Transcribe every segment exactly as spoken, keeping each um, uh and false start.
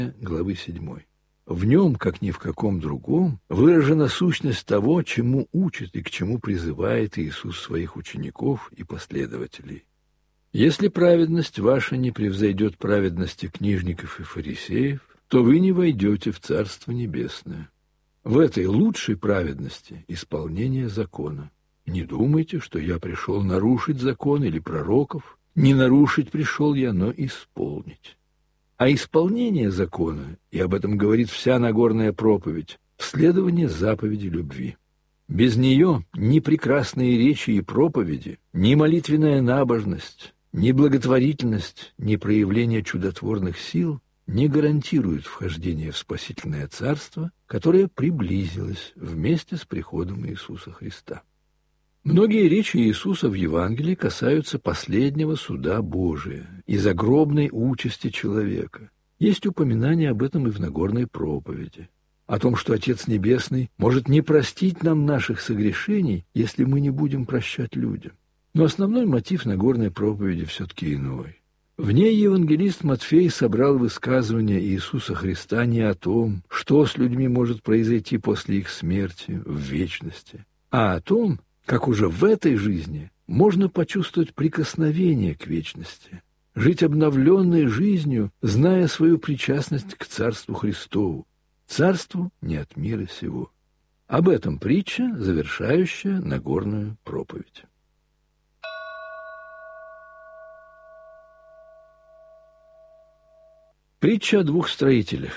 главы седьмой. В нем, как ни в каком другом, выражена сущность того, чему учит и к чему призывает Иисус своих учеников и последователей. Если праведность ваша не превзойдет праведности книжников и фарисеев, то вы не войдете в Царство Небесное. В этой лучшей праведности исполнение закона. Не думайте, что я пришел нарушить закон или пророков. Не нарушить пришел я, но исполнить. А исполнение закона, и об этом говорит вся Нагорная проповедь, следование заповеди любви. Без нее ни прекрасные речи и проповеди, ни молитвенная набожность, ни благотворительность, ни проявление чудотворных сил не гарантируют вхождение в спасительное царство, которое приблизилось вместе с приходом Иисуса Христа. Многие речи Иисуса в Евангелии касаются последнего суда Божия и загробной участи человека. Есть упоминание об этом и в Нагорной проповеди. О том, что Отец Небесный может не простить нам наших согрешений, если мы не будем прощать людям. Но основной мотив Нагорной проповеди все-таки иной. В ней евангелист Матфей собрал высказывания Иисуса Христа не о том, что с людьми может произойти после их смерти в вечности, а о том, как уже в этой жизни можно почувствовать прикосновение к вечности, жить обновленной жизнью, зная свою причастность к Царству Христову, Царству не от мира сего. Об этом притча, завершающая Нагорную проповедь. Притча о двух строителях.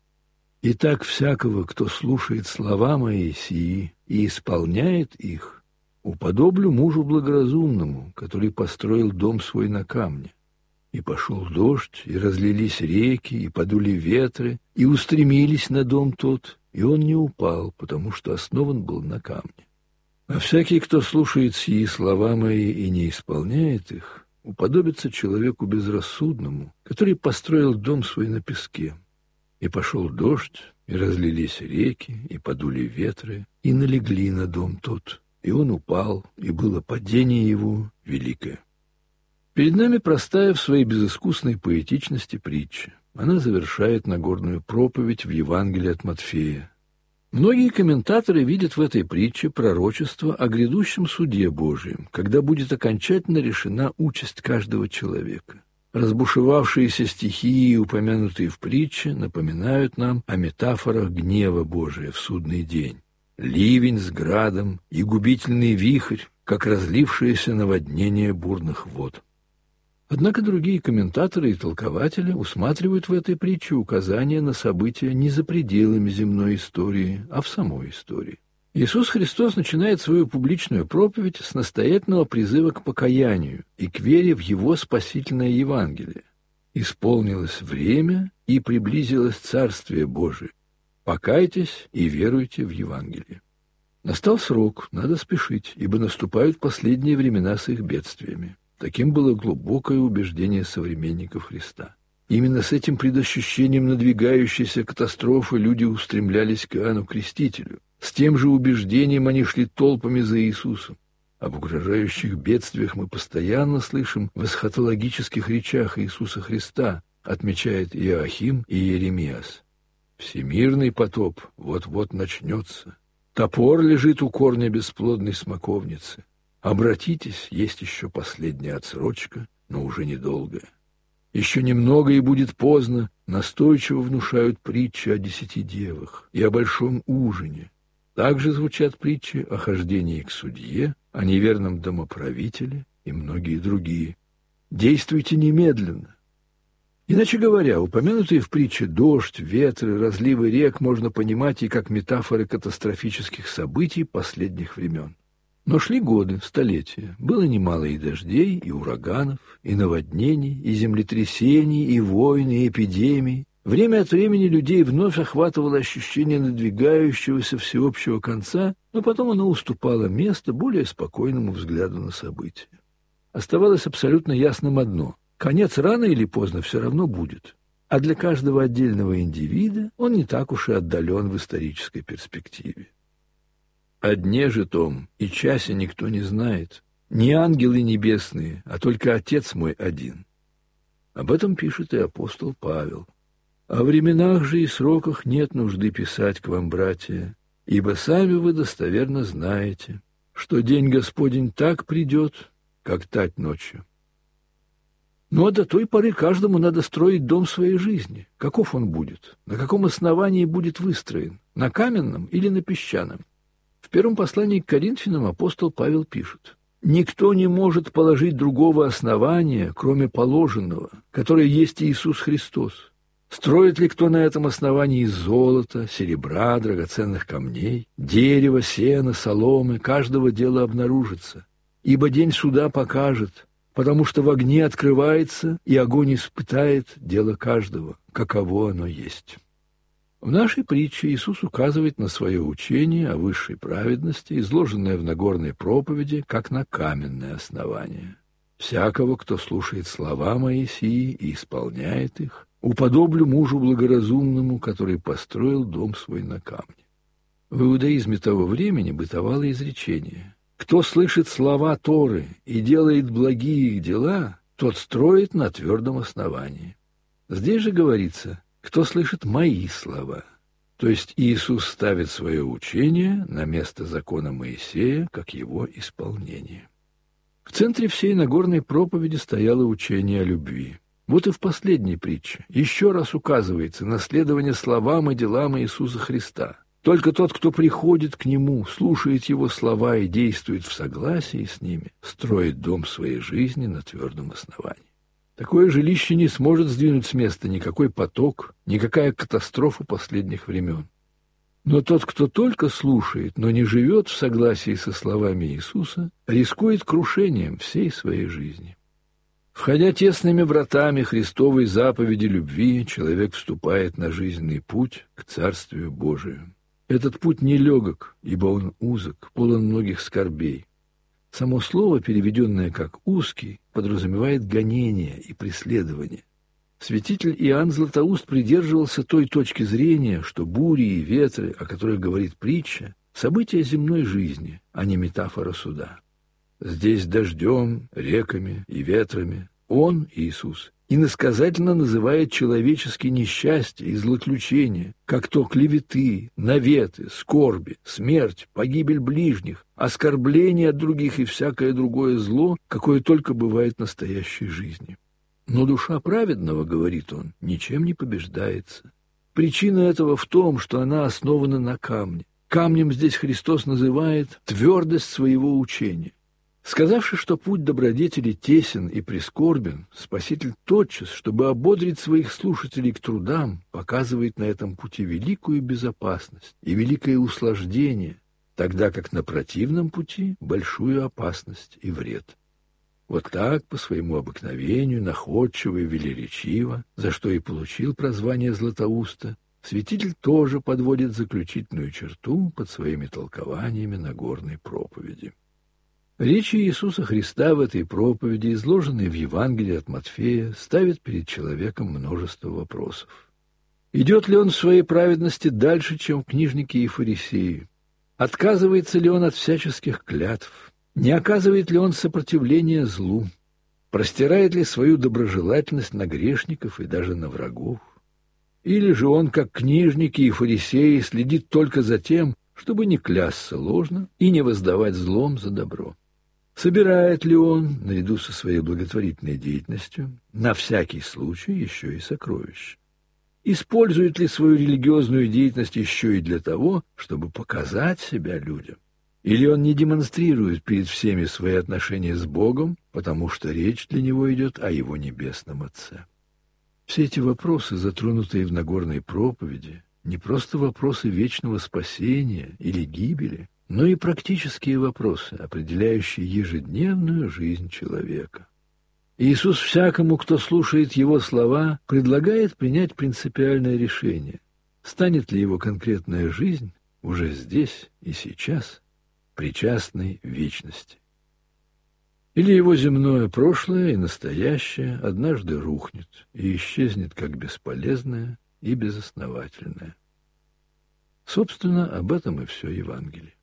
«Итак, всякого, кто слушает слова мои сии и исполняет их, уподоблю мужу благоразумному, который построил дом свой на камне. И пошел дождь, и разлились реки, и подули ветры, и устремились на дом тот, и он не упал, потому что основан был на камне. А всякий, кто слушает сии слова мои и не исполняет их, уподобится человеку безрассудному, который построил дом свой на песке. И пошел дождь, и разлились реки, и подули ветры, и налегли на дом тот. И он упал, и было падение его великое». Перед нами простая в своей безыскусной поэтичности притча. Она завершает Нагорную проповедь в Евангелии от Матфея. Многие комментаторы видят в этой притче пророчество о грядущем суде Божьем, когда будет окончательно решена участь каждого человека. Разбушевавшиеся стихии, упомянутые в притче, напоминают нам о метафорах гнева Божия в судный день. Ливень с градом и губительный вихрь, как разлившееся наводнение бурных вод. Однако другие комментаторы и толкователи усматривают в этой притче указания на события не за пределами земной истории, а в самой истории. Иисус Христос начинает свою публичную проповедь с настоятельного призыва к покаянию и к вере в Его спасительное Евангелие. «Исполнилось время, и приблизилось Царствие Божие. Покайтесь и веруйте в Евангелие». Настал срок, надо спешить, ибо наступают последние времена с их бедствиями. Таким было глубокое убеждение современников Христа. Именно с этим предощущением надвигающейся катастрофы люди устремлялись к Иоанну Крестителю. С тем же убеждением они шли толпами за Иисусом. Об угрожающих бедствиях мы постоянно слышим в эсхатологических речах Иисуса Христа, отмечает Иоахим и Иеремиас. Всемирный потоп вот-вот начнется. Топор лежит у корня бесплодной смоковницы. Обратитесь, есть еще последняя отсрочка, но уже недолгая. Еще немного, и будет поздно, настойчиво внушают притчи о десяти девах и о большом ужине. Также звучат притчи о хождении к судье, о неверном домоправителе и многие другие. Действуйте немедленно. Иначе говоря, упомянутые в притче дождь, ветры, разливы рек можно понимать и как метафоры катастрофических событий последних времен. Но шли годы, столетия, было немало и дождей, и ураганов, и наводнений, и землетрясений, и войн, и эпидемий. Время от времени людей вновь охватывало ощущение надвигающегося всеобщего конца, но потом оно уступало место более спокойному взгляду на события. Оставалось абсолютно ясным одно – конец рано или поздно все равно будет, а для каждого отдельного индивида он не так уж и отдален в исторической перспективе. О дне же том и часе никто не знает, не ангелы небесные, а только Отец мой один. Об этом пишет и апостол Павел. О временах же и сроках нет нужды писать к вам, братья, ибо сами вы достоверно знаете, что день Господень так придет, как тать ночью. Ну, а до той поры каждому надо строить дом своей жизни. Каков он будет? На каком основании будет выстроен? На каменном или на песчаном? В первом послании к Коринфянам апостол Павел пишет: «Никто не может положить другого основания, кроме положенного, которое есть Иисус Христос. Строит ли кто на этом основании из золота, серебра, драгоценных камней, дерева, сена, соломы, каждого дела обнаружится. Ибо день суда покажет, потому что в огне открывается, и огонь испытает дело каждого, каково оно есть». В нашей притче Иисус указывает на свое учение о высшей праведности, изложенное в Нагорной проповеди, как на каменное основание. «Всякого, кто слушает слова мои сии и исполняет их, уподоблю мужу благоразумному, который построил дом свой на камне». В иудаизме того времени бытовало изречение: «Кто слышит слова Торы и делает благие их дела, тот строит на твердом основании». Здесь же говорится: «Кто слышит мои слова». То есть Иисус ставит свое учение на место закона Моисея, как его исполнение. В центре всей Нагорной проповеди стояло учение о любви. Вот и в последней притче еще раз указывается на следование словам и делам Иисуса Христа. Только тот, кто приходит к Нему, слушает Его слова и действует в согласии с ними, строит дом своей жизни на твердом основании. Такое жилище не сможет сдвинуть с места никакой поток, никакая катастрофа последних времен. Но тот, кто только слушает, но не живет в согласии со словами Иисуса, рискует крушением всей своей жизни. Входя тесными вратами Христовой заповеди любви, человек вступает на жизненный путь к Царствию Божию. Этот путь нелегок, ибо он узок, полон многих скорбей. Само слово, переведенное как «узкий», подразумевает гонение и преследование. Святитель Иоанн Златоуст придерживался той точки зрения, что бури и ветры, о которых говорит притча, события земной жизни, а не метафора суда. Здесь дождем, реками и ветрами Он, Иисус, иносказательно называет человеческие несчастья и злоключения, как то клеветы, наветы, скорби, смерть, погибель ближних, оскорбление от других и всякое другое зло, какое только бывает в настоящей жизни. Но душа праведного, говорит он, ничем не побеждается. Причина этого в том, что она основана на камне. Камнем здесь Христос называет твердость своего учения. Сказавши, что путь добродетели тесен и прискорбен, Спаситель тотчас, чтобы ободрить своих слушателей к трудам, показывает на этом пути великую безопасность и великое услаждение, тогда как на противном пути большую опасность и вред. Вот так, по своему обыкновению, находчиво и велеречиво, за что и получил прозвание Златоуста, святитель тоже подводит заключительную черту под своими толкованиями Нагорной проповеди. Речи Иисуса Христа в этой проповеди, изложенные в Евангелии от Матфея, ставят перед человеком множество вопросов. Идет ли он в своей праведности дальше, чем книжники и фарисеи? Отказывается ли он от всяческих клятв? Не оказывает ли он сопротивления злу? Простирает ли свою доброжелательность на грешников и даже на врагов? Или же он, как книжники и фарисеи, следит только за тем, чтобы не клясться ложно и не воздавать злом за добро? Собирает ли он, наряду со своей благотворительной деятельностью, на всякий случай еще и сокровища? Использует ли свою религиозную деятельность еще и для того, чтобы показать себя людям? Или он не демонстрирует перед всеми свои отношения с Богом, потому что речь для него идет о его небесном Отце? Все эти вопросы, затронутые в Нагорной проповеди, не просто вопросы вечного спасения или гибели, но и практические вопросы, определяющие ежедневную жизнь человека. Иисус всякому, кто слушает Его слова, предлагает принять принципиальное решение. Станет ли его конкретная жизнь уже здесь и сейчас причастной вечности? Или его земное прошлое и настоящее однажды рухнет и исчезнет как бесполезное и безосновательное? Собственно, об этом и все Евангелие.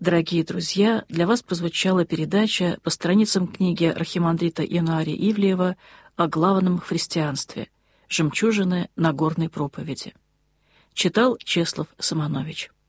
Дорогие друзья, для вас прозвучала передача по страницам книги архимандрита Иоанна Ивлеева о главном христианстве «Жемчужины Нагорной проповеди». Читал Чеслов Самонович.